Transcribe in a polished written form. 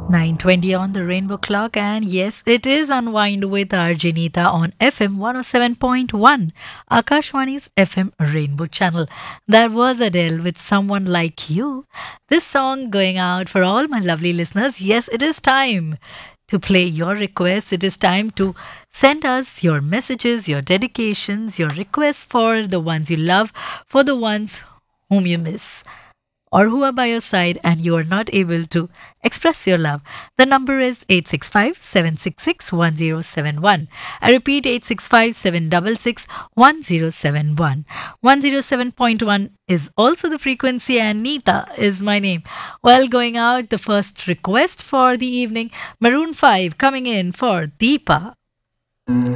9:20 on the Rainbow Clock, and yes, it is Unwind with our Janita on FM 107.1, Akashwani's FM Rainbow channel. That was Adele with Someone Like You. This song going out for all my lovely listeners. Yes, it is time to play your requests. It is time to send us your messages, your dedications, your requests for the ones you love, for the ones whom you miss or who are by your side and you are not able to express your love. The number is 865 766 1071. I repeat, 865 766 1071. 107.1 is also the frequency, and Neeta is my name. Well, going out, the first request for the evening, Maroon 5 coming in for Deepa.